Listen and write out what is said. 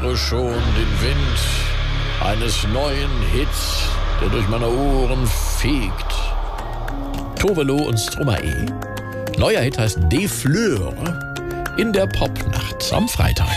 spüre schon den Wind eines neuen Hits, der durch meine Ohren fegt. Tovelo und Stromae. Neuer Hit heißt Des Fleurs in der Popnacht am Freitag.